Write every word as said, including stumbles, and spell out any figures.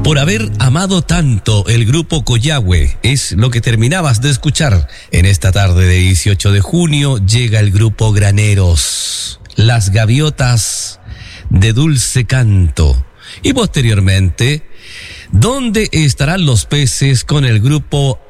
Por haber amado tanto el grupo Coyahue, es lo que terminabas de escuchar. En esta tarde de dieciocho de junio llega el grupo Graneros, Las Gaviotas de Dulce Canto. Y posteriormente, ¿dónde estarán los peces con el grupo